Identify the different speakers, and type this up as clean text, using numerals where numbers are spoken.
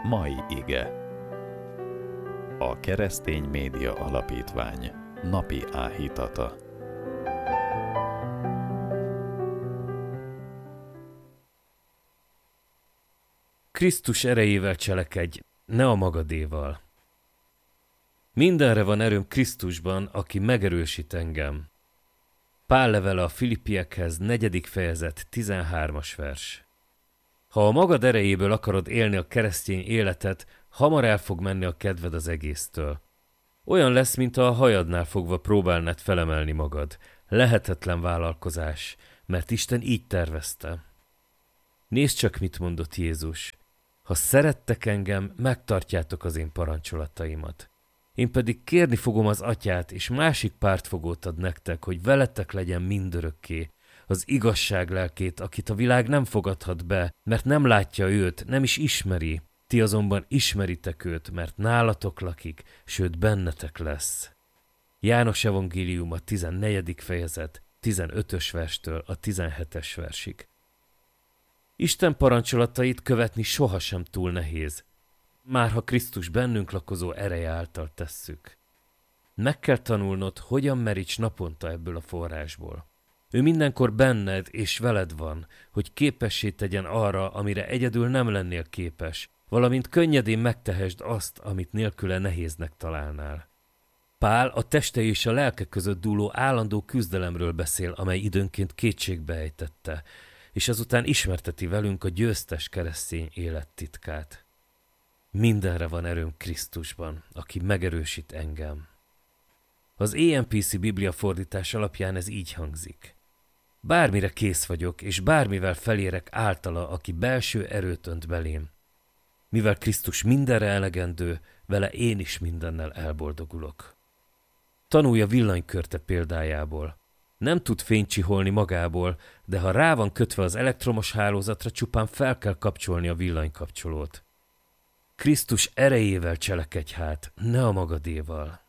Speaker 1: Mai ige. A Keresztény Média Alapítvány napi áhítata.
Speaker 2: Krisztus erejével cselekedj, ne a magadéval. Mindenre van erőm Krisztusban, aki megerősít engem. Pál levele a Filippiekhez, 4. fejezet, 13. vers. Ha a magad erejéből akarod élni a keresztény életet, hamar el fog menni a kedved az egésztől. Olyan lesz, mint a hajadnál fogva próbálnád felemelni magad. Lehetetlen vállalkozás, mert Isten így tervezte. Nézd csak, mit mondott Jézus. Ha szerettek engem, megtartjátok az én parancsolataimat. Én pedig kérni fogom az Atyát, és másik pártfogót ad nektek, hogy veletek legyen mindörökké, az igazság lelkét, akit a világ nem fogadhat be, mert nem látja őt, nem is ismeri. Ti azonban ismeritek őt, mert nálatok lakik, sőt bennetek lesz. János evangélium a 14. fejezet, 15. verstől a 17. versig. Isten parancsolatait követni sohasem túl nehéz, már ha Krisztus bennünk lakozó ereje által tesszük. Meg kell tanulnod, hogyan meríts naponta ebből a forrásból. Ő mindenkor benned és veled van, hogy képessé tegyen arra, amire egyedül nem lennél képes, valamint könnyedén megtehesd azt, amit nélküle nehéznek találnál. Pál a teste és a lelke között dúló állandó küzdelemről beszél, amely időnként kétségbe ejtette, és azután ismerteti velünk a győztes keresztény élet titkát. Mindenre van erőm Krisztusban, aki megerősít engem. Az EMPC Biblia fordítás alapján ez így hangzik. Bármire kész vagyok, és bármivel felérek általa, aki belső erőt önt belém. Mivel Krisztus mindenre elegendő, vele én is mindennel elboldogulok. Tanulj a villanykörte példájából. Nem tud fényt csiholni magából, de ha rá van kötve az elektromos hálózatra, csupán fel kell kapcsolni a villanykapcsolót. Krisztus erejével cselekedj hát, ne a magadéval.